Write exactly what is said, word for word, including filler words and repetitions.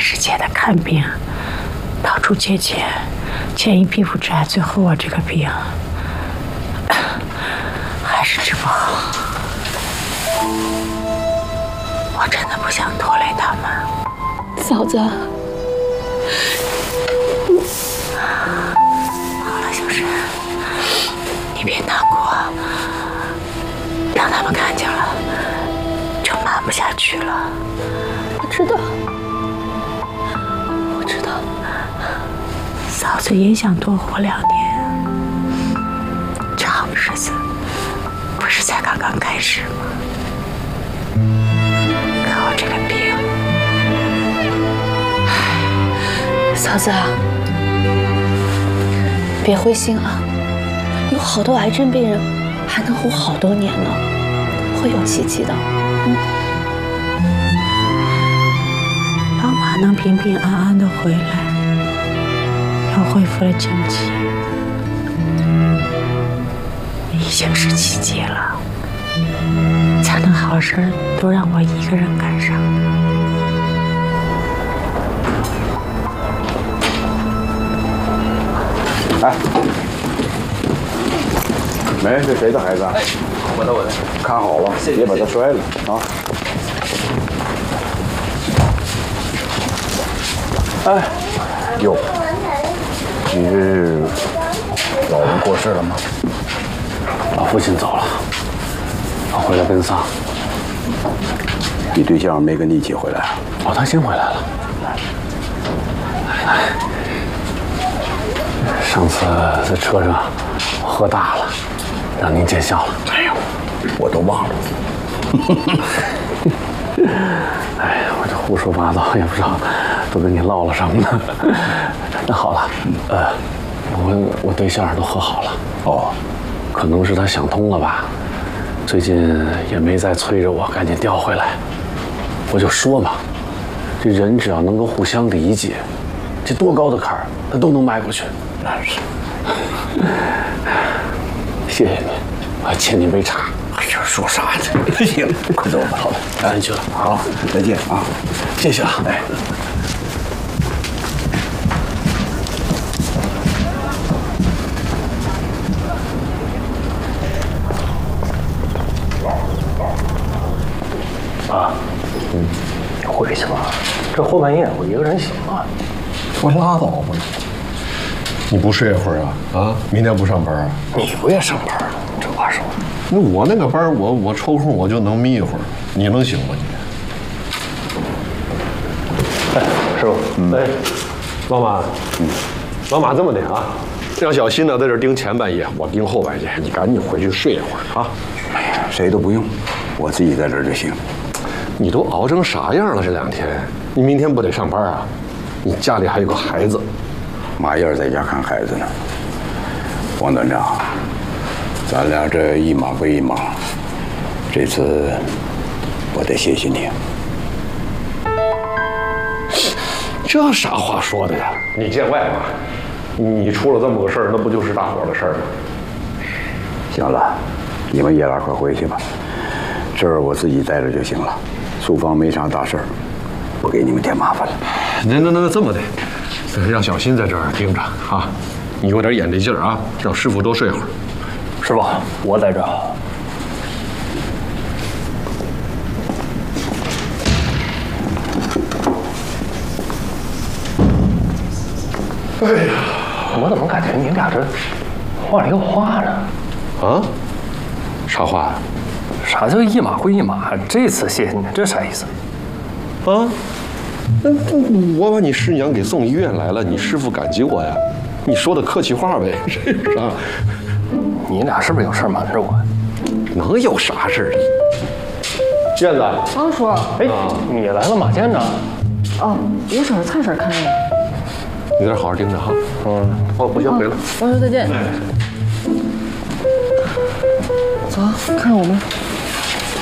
世界的看病，到处借钱，欠一屁股债，最后我这个病还是治不好。我真的不想拖累他们。 嫂子， 好了，小沈，你别难过，让他们看见了就瞒不下去了。 我知道，我知道。 嫂子也想多活两年，长日子不是才刚刚开始吗？可我这个病， 嫂子，别灰心啊，有好多癌症病人还能活好多年呢，会有奇迹的。嗯， 老马能平平安安的回来，又恢复了经济，已经是奇迹了。才能好事都让我一个人赶上。 哎，没，这谁的孩子啊？ 哎，我的我的， 看好了，别把他摔了啊！哎，哟，你是老人过世了吗？ 老父亲走了，我回来奔丧。 你对象没跟你一起回来啊？ 哦，他先回来了。哎，上次在车上我喝大了，让您见笑了。 哎呦，我都忘了。 哎呀，我这胡说八道，也不知道都跟你唠了什么呢。那好了，呃，我我对象都和好了。 哦， 可能是他想通了吧，最近也没再催着我赶紧调回来。我就说嘛，这人只要能够互相理解，这多高的坎儿他都能迈过去。 那是。 谢谢您，我还欠您杯茶。 哎呀，说啥呢？行，快走吧。 好的，咱去了。 好，再见啊！ 谢谢啊。哎。 啊，嗯，回去吧。这后半夜我一个人行吗？ 我拉倒吧。你不睡一会儿啊？啊，明天不上班啊？ 你不也上班？这话说， 那我那个班，我我抽空我就能眯一会儿，你能行吗你？ 哎，师傅，嗯、哎，老马，嗯，老马这么的啊，让小新呢在这盯前半夜，我盯后半夜，你赶紧回去睡一会儿啊。 哎呀，谁都不用，我自己在这儿就行。 你都熬成啥样了？这两天，你明天不得上班啊？你家里还有个孩子。 马燕在家看孩子呢。王团长，咱俩这一码归一码，这次我得谢谢你。 这啥话说的呀？你见外嘛？你出了这么个事儿，那不就是大伙的事儿吗？ 行了，你们爷俩快回去吧，这儿我自己待着就行了。书房没啥大事儿，不给你们添麻烦了。 那那那这么的，让小新在这儿盯着啊，你有点眼力劲儿啊，让师傅多睡会儿。 师傅，我在这儿。 哎呀， 我怎么感觉你俩这话里有话呢？ 啊？啥话呀？ 啥叫一码归一码？这次谢谢你，这啥意思？ 啊？那我把你师娘给送医院来了，你师傅感激我呀？你说的客气话呗，这有啥？ 你俩是不是有事瞒着我？ 能有啥事儿？燕子， 啊，叔， 哎，你来了，马健呢？ 哦，有事儿菜市看着呢。 你在这好好盯着哈。嗯，我我先回了。 王叔再见。走，看着我们。